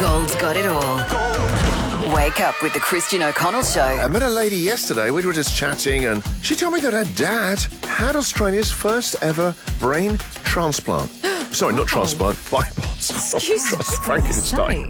Gold's got it all. Wake up with the Christian O'Connell Show. I met a lady yesterday. We were just chatting, and she told me that her dad had Australia's first ever brain transplant. Sorry, not transplant, bypass. Excuse me. Frankenstein.